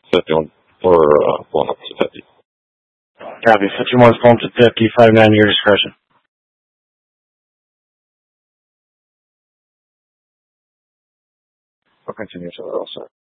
51, or pulling up to 50. Copy. 51's pulling up to 50, 59, your discretion. I'll continue to the all set.